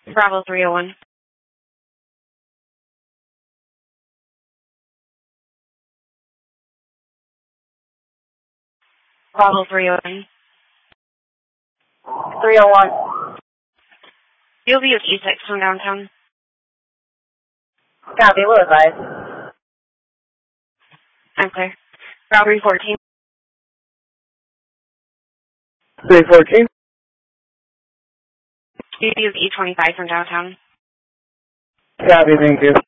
Bravo 301. Bravo 301. 301. You'll be with E6 from downtown. Copy, what advice? I'm clear. Bravo 314. 314. You'll be with E25 from downtown. Copy, thank you.